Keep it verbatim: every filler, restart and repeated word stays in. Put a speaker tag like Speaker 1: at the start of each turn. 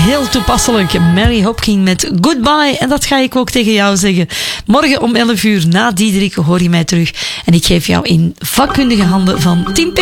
Speaker 1: heel toepasselijk. Mary Hopkin met Goodbye. En dat ga ik ook tegen jou zeggen. Morgen om elf uur na Diederik hoor je mij terug. En ik geef jou in vakkundige handen van Tim P.